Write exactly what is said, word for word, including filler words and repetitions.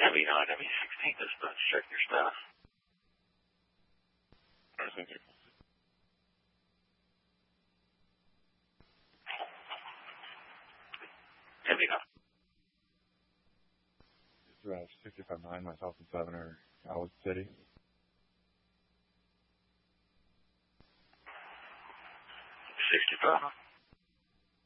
Heavy nine, heavy sixteen, dispatch, check your staff. Heavy nine. Dispatch sixty-five nine, myself and seven are Iowa City. sixty-five.